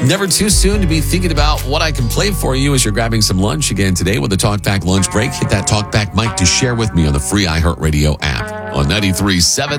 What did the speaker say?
Never too soon to be thinking about what I can play for you as you're grabbing some lunch again today with the Talkback Lunch Break. Hit that Talkback mic to share with me on the free iHeartRadio app on 93.7